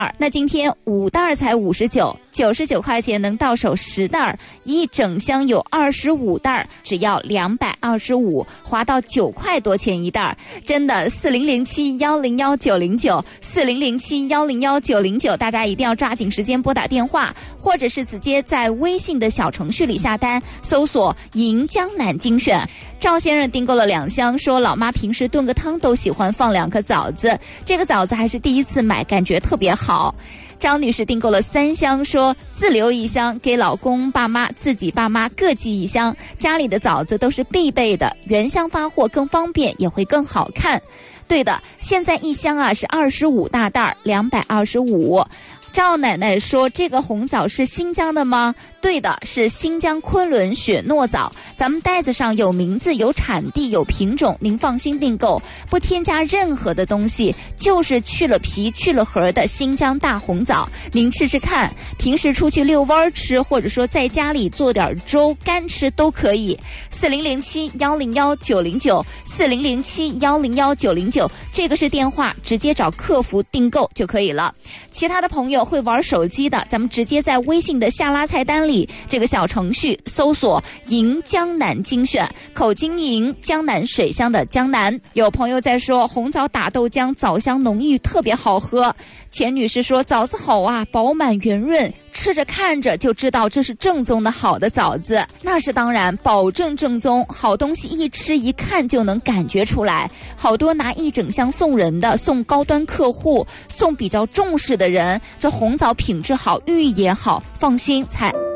那今天5袋才59，99块钱能到手10袋，一整箱有25袋，只要225，花到9块多钱一袋，真的4007101909，4007101909，大家一定要抓紧时间拨打电话，或者是直接在微信的小程序里下单，搜索银江南精选。赵先生订购了2箱，说老妈平时炖个汤都喜欢放2颗枣子，这个枣子还是第一次买，感觉特别好。张女士订购了3箱，说自留1箱，给老公爸妈、自己爸妈各寄1箱，家里的枣子都是必备的，原箱发货更方便，也会更好看。对的，现在1箱是25大袋，225。赵奶奶说这个红枣是新疆的吗？对的，是新疆昆仑雪诺枣，咱们袋子上有名字、有产地、有品种，您放心订购，不添加任何的东西，就是去了皮去了核的新疆大红枣，您吃吃看，平时出去遛弯吃，或者说在家里做点粥干吃都可以。40071019，4007101909，这个是电话，直接找客服订购就可以了。其他的朋友会玩手机的，咱们直接在微信的下拉菜单里这个小程序搜索银江南精选，口金银，江南水乡的江南。有朋友在说红枣打豆浆，枣香浓郁，特别好喝。钱女士说枣子好啊，饱满圆润，吃着看着就知道这是正宗的好的枣子。那是当然，保证正宗，好东西一吃一看就能感觉出来。好多拿1整箱送人的，送高端客户，送比较重视的人，这红枣品质好，寓意也好，放心采。